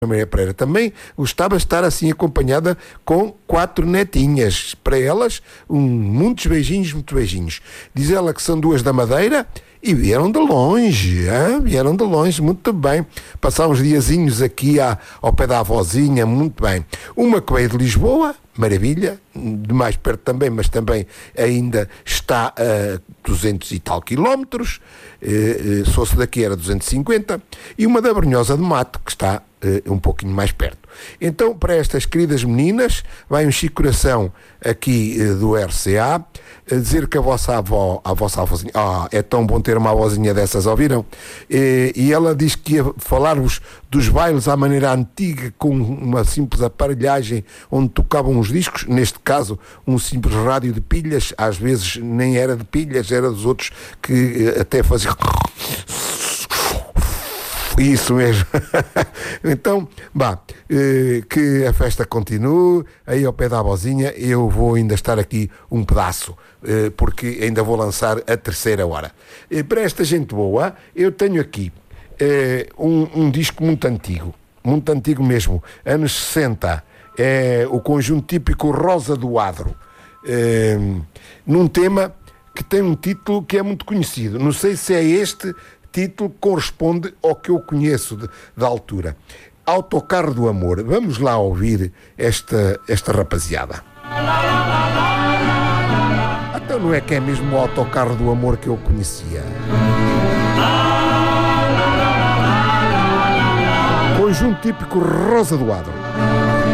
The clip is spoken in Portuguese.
Maria Pereira também gostava de estar assim acompanhada com 4 netinhas. Para elas, muitos beijinhos, muitos beijinhos. Diz ela que são 2 da Madeira e vieram de longe, vieram de longe, muito bem. Passar uns diazinhos aqui ao pé da avózinha, muito bem. Uma que veio de Lisboa, maravilha, de mais perto também, mas também ainda está a 200 e tal quilómetros, se fosse daqui era 250, e uma da Brunhosa de Mato, que está um pouquinho mais perto. Então, para estas queridas meninas, vai um chico coração aqui do RCA, dizer que a vossa avózinha, é tão bom ter uma avózinha dessas, ouviram? E ela diz que ia falar-vos dos bailes à maneira antiga, com uma simples aparelhagem onde tocavam os discos, neste caso um simples rádio de pilhas, às vezes nem era de pilhas, era dos outros que até faziam... Isso mesmo. Então, que a festa continue, aí ao pé da avózinha. Eu vou ainda estar aqui um pedaço, porque ainda vou lançar a 3ª hora. Para esta gente boa, eu tenho aqui um disco muito antigo mesmo, anos 60, é o conjunto típico Rosa do Adro, num tema que tem um título que é muito conhecido. Não sei se é este título que corresponde ao que eu conheço da altura. Autocarro do Amor. Vamos lá ouvir esta rapaziada. Então não é que é mesmo o Autocarro do Amor que eu conhecia? Conjunto típico Rosa do Adro.